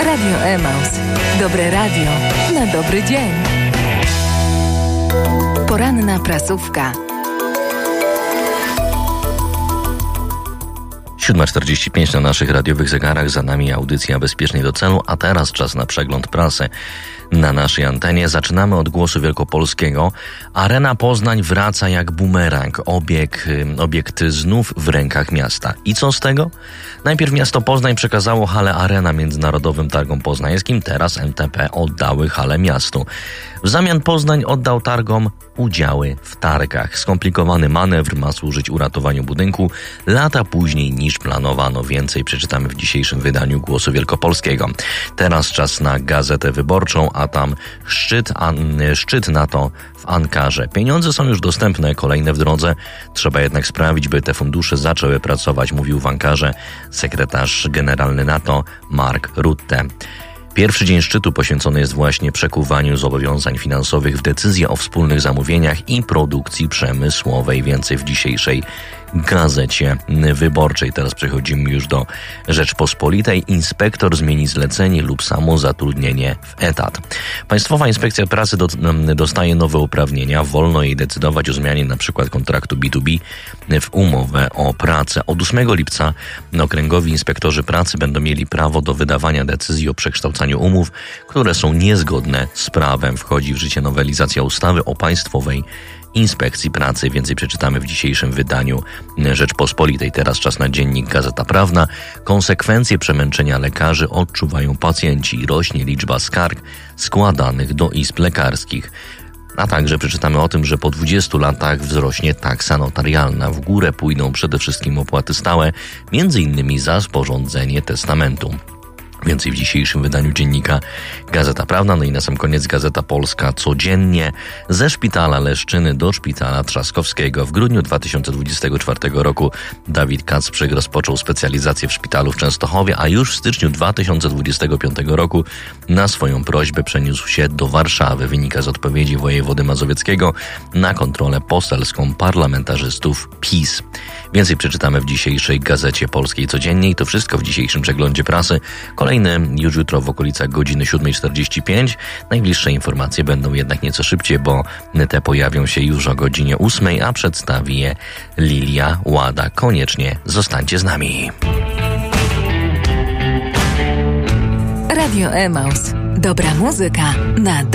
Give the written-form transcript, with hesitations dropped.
Radio Emaus. Dobre radio na dobry dzień. Poranna prasówka. 7:45 na naszych radiowych zegarach, za nami audycja Bezpiecznie do celu, a teraz czas na przegląd prasy. Na naszej antenie zaczynamy od Głosu Wielkopolskiego. Arena Poznań wraca jak bumerang. Obiekt znów w rękach miasta. I co z tego? Najpierw miasto Poznań przekazało halę Arena Międzynarodowym Targom Poznańskim, teraz MTP oddały halę miastu. W zamian Poznań oddał targom udziały w targach. Skomplikowany manewr ma służyć uratowaniu budynku lata później niż planowano. Więcej przeczytamy w dzisiejszym wydaniu Głosu Wielkopolskiego. Teraz czas na Gazetę Wyborczą, a tam szczyt NATO w Ankarze. Pieniądze są już dostępne, kolejne w drodze. Trzeba jednak sprawić, by te fundusze zaczęły pracować, mówił w Ankarze sekretarz generalny NATO Mark Rutte. Pierwszy dzień szczytu poświęcony jest właśnie przekuwaniu zobowiązań finansowych w decyzje o wspólnych zamówieniach i produkcji przemysłowej. Więcej w dzisiejszej Gazecie Wyborczej. Teraz przechodzimy już do Rzeczpospolitej. Inspektor zmieni zlecenie lub samozatrudnienie w etat. Państwowa Inspekcja Pracy dostaje nowe uprawnienia. Wolno jej decydować o zmianie np. kontraktu B2B w umowę o pracę. Od 8 lipca okręgowi inspektorzy pracy będą mieli prawo do wydawania decyzji o przekształcaniu umów, które są niezgodne z prawem. Wchodzi w życie nowelizacja ustawy o Państwowej Inspekcji Pracy. Więcej przeczytamy w dzisiejszym wydaniu Rzeczpospolitej. Teraz czas na dziennik Gazeta Prawna. Konsekwencje przemęczenia lekarzy odczuwają pacjenci. Rośnie liczba skarg składanych do izb lekarskich. A także przeczytamy o tym, że po 20 latach wzrośnie taksa notarialna. W górę pójdą przede wszystkim opłaty stałe, m.in. za sporządzenie testamentu. Więcej w dzisiejszym wydaniu dziennika Gazeta Prawna. No i na sam koniec Gazeta Polska codziennie. Ze szpitala Leszczyny do szpitala Trzaskowskiego. W grudniu 2024 roku Dawid Kacprzyk rozpoczął specjalizację w szpitalu w Częstochowie, a już w styczniu 2025 roku na swoją prośbę przeniósł się do Warszawy. Wynika z odpowiedzi wojewody mazowieckiego na kontrolę poselską parlamentarzystów PiS. Więcej przeczytamy w dzisiejszej Gazecie Polskiej codziennie. To wszystko w dzisiejszym przeglądzie prasy. Kolejny już jutro w okolicach godziny 7:45. Najbliższe informacje będą jednak nieco szybciej, bo te pojawią się już o godzinie 8, a przedstawi je Lilia Łada. Koniecznie zostańcie z nami. Radio Emaus. Dobra muzyka na